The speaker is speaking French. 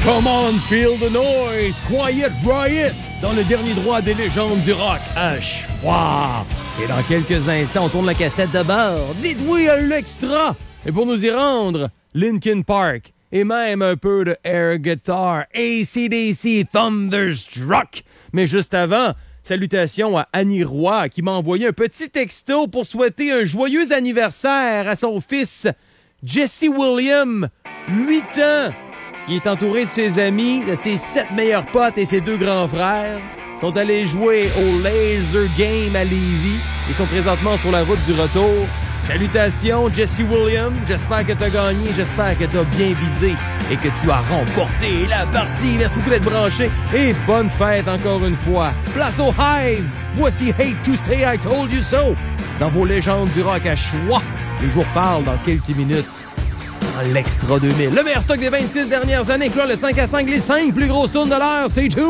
Come on, feel the noise, Quiet Riot, dans le dernier droit des légendes du rock à Choix. Et dans quelques instants, on tourne la cassette de bord. Dites oui à l'extra. Et pour nous y rendre, Linkin Park et même un peu de air guitar, AC/DC, Thunderstruck. Mais juste avant, salutations à Annie Roy qui m'a envoyé un petit texto pour souhaiter un joyeux anniversaire à son fils Jesse William, 8 ans. Il est entouré de ses amis, de ses 7 meilleurs potes et ses 2 grands frères. Ils sont allés jouer au Laser Game à Lévis. Ils sont présentement sur la route du retour. Salutations, Jesse William. J'espère que t'as gagné. J'espère que t'as bien visé et que tu as remporté la partie. Merci beaucoup d'être branché et bonne fête encore une fois. Place aux Hives. Voici Hate to Say I Told You So dans vos légendes du rock à Choix. Et je vous reparle dans quelques minutes. L'extra 2000. Le meilleur stock des 26 dernières années, clore le 5 à 5, les 5 plus grosses tunes de l'heure. Stay tuned!